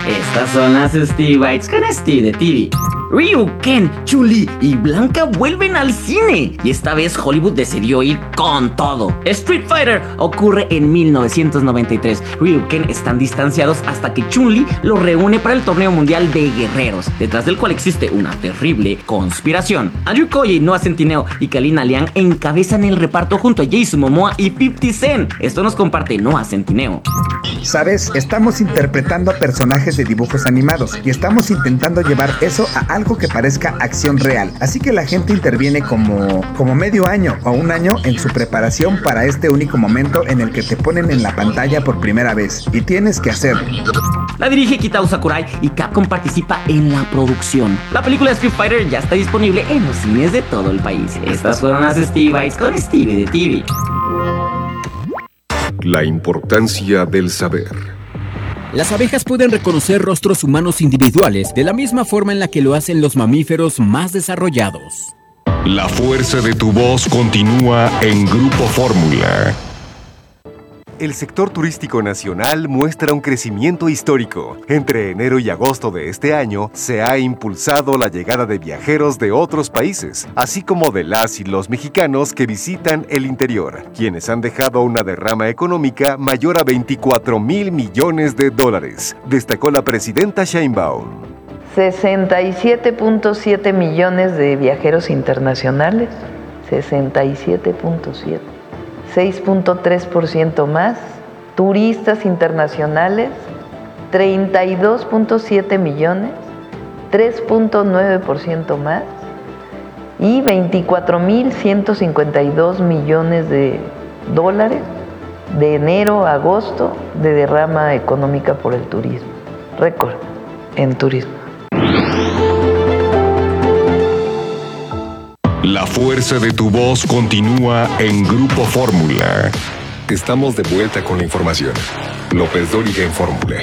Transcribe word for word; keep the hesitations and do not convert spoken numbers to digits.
Estas son las Stevie Bites con Steve de T V. Ryu, Ken, Chun-Li y Blanca vuelven al cine y esta vez Hollywood decidió ir con todo. Street Fighter ocurre en mil novecientos noventa y tres. Ryu y Ken están distanciados hasta que Chun-Li los reúne para el torneo mundial de guerreros, detrás del cual existe una terrible conspiración. Andrew Koye, Noah Centineo y Kalina Liang encabezan el reparto junto a Jason Momoa y fifty Cent. Esto nos comparte Noah Centineo. Sabes, estamos interpretando a personajes de dibujos animados y estamos intentando llevar eso a algo que parezca acción real. Así que la gente interviene como, como medio año o un año en su preparación para este único momento en el que te ponen en la pantalla por primera vez. Y tienes que hacerlo. La dirige Kitao Sakurai y Capcom participa en la producción. La película Street Fighter ya está disponible en los cines de todo el país. Estas fueron las Stevie Bites con Stevie de T V. La importancia del saber. Las abejas pueden reconocer rostros humanos individuales de la misma forma en la que lo hacen los mamíferos más desarrollados. La fuerza de tu voz continúa en Grupo Fórmula. El sector turístico nacional muestra un crecimiento histórico. Entre enero y agosto de este año, se ha impulsado la llegada de viajeros de otros países, así como de las y los mexicanos que visitan el interior, quienes han dejado una derrama económica mayor a veinticuatro mil millones de dólares, destacó la presidenta Sheinbaum. sesenta y siete punto siete millones de viajeros internacionales, sesenta y siete punto siete. seis punto tres por ciento más, turistas internacionales, treinta y dos punto siete millones, tres punto nueve por ciento más, y veinticuatro mil ciento cincuenta y dos millones de dólares de enero a agosto de derrama económica por el turismo. Récord en turismo. La fuerza de tu voz continúa en Grupo Fórmula. Estamos de vuelta con la información. López Dóriga en Fórmula.